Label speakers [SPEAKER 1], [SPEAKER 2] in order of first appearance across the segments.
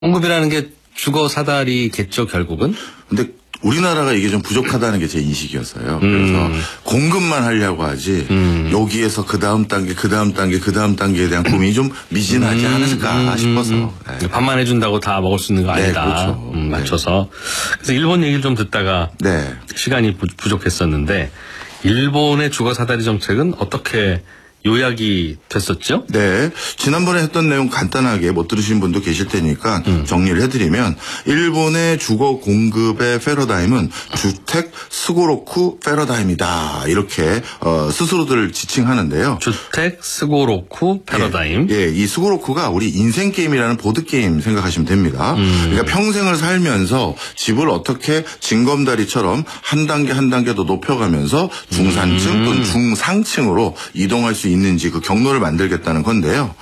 [SPEAKER 1] 공급이라는 게 주거 사다리겠죠, 결국은?
[SPEAKER 2] 근데 우리나라가 이게 좀 부족하다는 게 제 인식이었어요. 그래서 공급만 하려고 하지 여기에서 그 다음 단계에 대한 고민이 좀 미진하지 않을까 싶어서.
[SPEAKER 1] 네. 반만 해준다고 다 먹을 수 있는 거 아니다.
[SPEAKER 2] 네, 그렇죠.
[SPEAKER 1] 맞춰서. 그래서 일본 얘기를 좀 듣다가
[SPEAKER 2] 네.
[SPEAKER 1] 시간이 부족했었는데 일본의 주거 사다리 정책은 어떻게 요약이 됐었죠?
[SPEAKER 2] 네. 지난번에 했던 내용 간단하게 못 들으신 분도 계실 테니까 정리를 해드리면 일본의 주거 공급의 패러다임은 주택 스고로쿠 패러다임이다. 이렇게 스스로들 지칭하는데요.
[SPEAKER 1] 주택 스고로쿠 패러다임.
[SPEAKER 2] 예, 이 스고로쿠가 우리 인생 게임이라는 보드 게임 생각하시면 됩니다. 그러니까 평생을 살면서 집을 어떻게 징검다리처럼 한 단계 한 단계 더 높여가면서 중산층 또는 중상층으로 이동할 수 있는지 그 경로를 만들겠다는 건데요.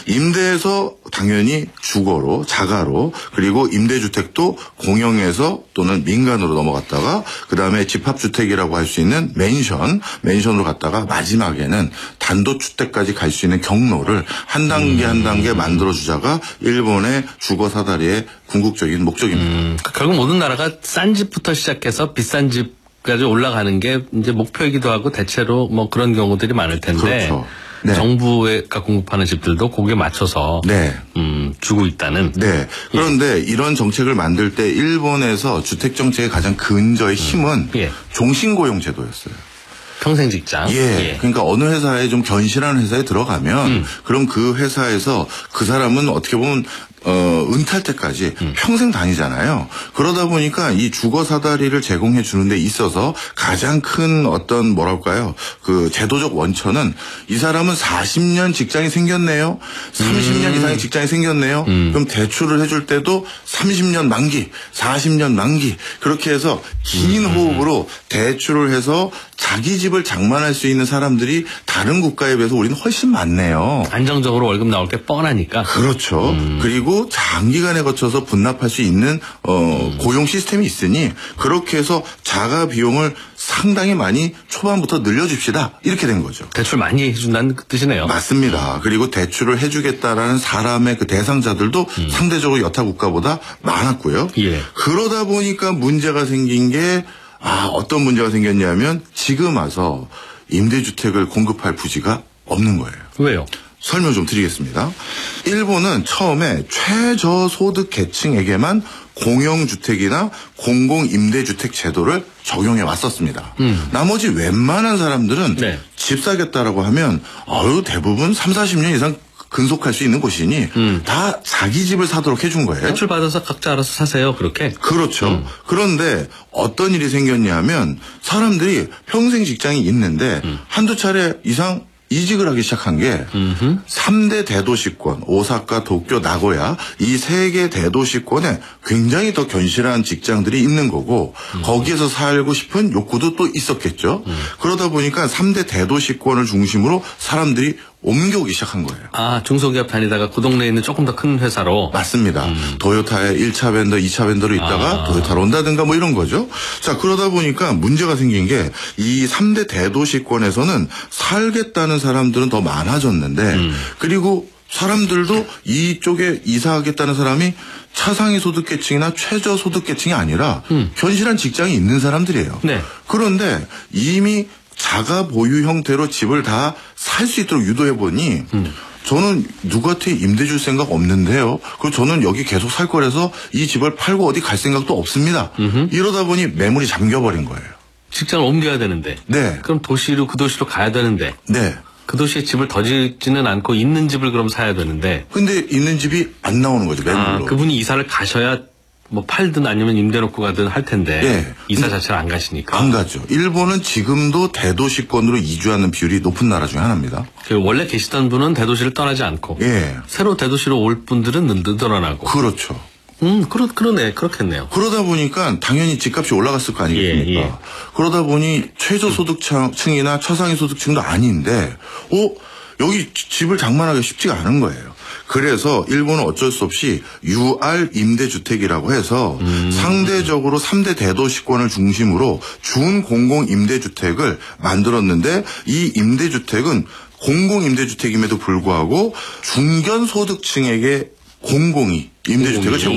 [SPEAKER 2] 임대에서 당연히 주거로, 자가로, 그리고 임대주택도 공영에서 또는 민간으로 넘어갔다가 그다음에 집합주택이라고 할 수 있는 맨션으로 갔다가 마지막에는 단독주택까지 갈 수 있는 경로를 한 단계 한 단계 만들어주자가 일본의 주거 사다리의 궁극적인 목적입니다.
[SPEAKER 1] 결국 모든 나라가 싼 집부터 시작해서 비싼 집까지 올라가는 게 이제 목표이기도 하고 대체로 뭐 그런 경우들이 많을 텐데.
[SPEAKER 2] 그렇죠. 네.
[SPEAKER 1] 정부가 공급하는 집들도 거기에 맞춰서
[SPEAKER 2] 네.
[SPEAKER 1] 주고 있다는.
[SPEAKER 2] 네. 그런데 이런 정책을 만들 때 일본에서 주택 정책의 가장 근저의 힘은 종신고용 제도였어요.
[SPEAKER 1] 평생 직장.
[SPEAKER 2] 예. 그러니까 어느 회사에 좀 견실한 회사에 들어가면 그럼 그 회사에서 그 사람은 어떻게 보면 은퇴할 때까지 평생 다니잖아요. 그러다 보니까 이 주거 사다리를 제공해 주는 데 있어서 가장 큰 어떤 뭐랄까요? 그 제도적 원천은 이 사람은 40년 직장이 생겼네요. 30년 이상의 직장이 생겼네요. 그럼 대출을 해줄 때도 30년 만기, 40년 만기 그렇게 해서 긴 호흡으로 대출을 해서 자기 집을 장만할 수 있는 사람들이 다른 국가에 비해서 우리는 훨씬 많네요.
[SPEAKER 1] 안정적으로 월급 나올 게 뻔하니까.
[SPEAKER 2] 그렇죠. 그리고 장기간에 거쳐서 분납할 수 있는 고용 시스템이 있으니 그렇게 해서 자가 비용을 상당히 많이 초반부터 늘려줍시다. 이렇게 된 거죠.
[SPEAKER 1] 대출 많이 해준다는 뜻이네요.
[SPEAKER 2] 맞습니다. 그리고 대출을 해주겠다라는 사람의 그 대상자들도 상대적으로 여타 국가보다 많았고요.
[SPEAKER 1] 예.
[SPEAKER 2] 그러다 보니까 문제가 생긴 게 어떤 문제가 생겼냐면 지금 와서 임대주택을 공급할 부지가 없는 거예요.
[SPEAKER 1] 왜요?
[SPEAKER 2] 설명 좀 드리겠습니다. 일본은 처음에 최저소득 계층에게만 공영주택이나 공공임대주택 제도를 적용해 왔었습니다. 나머지 웬만한 사람들은 집 사겠다라고 하면 대부분 30-40년 이상 근속할 수 있는 곳이니 다 자기 집을 사도록 해준 거예요.
[SPEAKER 1] 대출 받아서 각자 알아서 사세요. 그렇게.
[SPEAKER 2] 그렇죠. 그런데 어떤 일이 생겼냐면 사람들이 평생 직장이 있는데 한두 차례 이상 이직을 하기 시작한 게 3대 대도시권, 오사카, 도쿄, 나고야 이 3개 대도시권에 굉장히 더 견실한 직장들이 있는 거고 거기에서 살고 싶은 욕구도 또 있었겠죠. 그러다 보니까 3대 대도시권을 중심으로 사람들이 옮겨오기 시작한 거예요.
[SPEAKER 1] 중소기업 다니다가 그 동네에 있는 조금 더 큰 회사로.
[SPEAKER 2] 맞습니다. 도요타의 1차 벤더, 2차 벤더로 있다가 도요타로 온다든가 뭐 이런 거죠. 자, 그러다 보니까 문제가 생긴 게 이 3대 대도시권에서는 살겠다는 사람들은 더 많아졌는데 그리고 사람들도 이쪽에 이사하겠다는 사람이 차상위 소득계층이나 최저소득계층이 아니라 견실한 직장이 있는 사람들이에요.
[SPEAKER 1] 네.
[SPEAKER 2] 그런데 이미 자가 보유 형태로 집을 다 살 수 있도록 유도해보니 저는 누구한테 임대 줄 생각 없는데요. 그리고 저는 여기 계속 살 거라서 이 집을 팔고 어디 갈 생각도 없습니다. 이러다 보니 매물이 잠겨버린 거예요.
[SPEAKER 1] 직장을 옮겨야 되는데.
[SPEAKER 2] 네.
[SPEAKER 1] 그럼 그 도시로 가야 되는데.
[SPEAKER 2] 네.
[SPEAKER 1] 그 도시에 집을 더 짓지는 않고 있는 집을 그럼 사야 되는데.
[SPEAKER 2] 근데 있는 집이 안 나오는 거죠, 매물로.
[SPEAKER 1] 그분이 이사를 가셔야 뭐 팔든 아니면 임대 놓고 가든 할 텐데.
[SPEAKER 2] 네.
[SPEAKER 1] 이사 자체를 안 가시니까.
[SPEAKER 2] 안 가죠. 일본은 지금도 대도시권으로 이주하는 비율이 높은 나라 중에 하나입니다.
[SPEAKER 1] 원래 계시던 분은 대도시를 떠나지 않고. 새로 대도시로 올 분들은 늘어나고.
[SPEAKER 2] 그렇죠.
[SPEAKER 1] 그러네. 그렇겠네요.
[SPEAKER 2] 그러다 보니까 당연히 집값이 올라갔을 거 아니겠습니까? 그러다 보니 최저소득층이나 최상위 소득층도 아닌데, 여기 집을 장만하기가 쉽지가 않은 거예요. 그래서 일본은 어쩔 수 없이 UR 임대주택이라고 해서 상대적으로 3대 대도시권을 중심으로 준공공 임대주택을 만들었는데 이 임대주택은 공공 임대주택임에도 불구하고 중견소득층에게 공공이 임대주택을
[SPEAKER 1] 공공이.